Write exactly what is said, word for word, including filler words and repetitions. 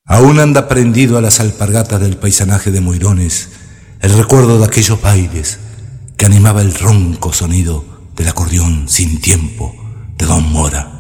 Aún anda prendido a las alpargatas del paisanaje de Moirones el recuerdo de aquellos bailes que animaba el ronco sonido del acordeón sin tiempo de Don Mora.